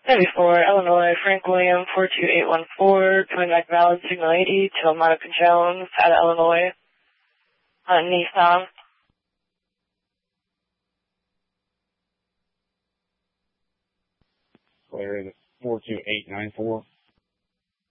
94, Illinois, Frank William, 42814, coming back valid signal 80 to Monica Jones out of Illinois on Nissan. Clear 42894.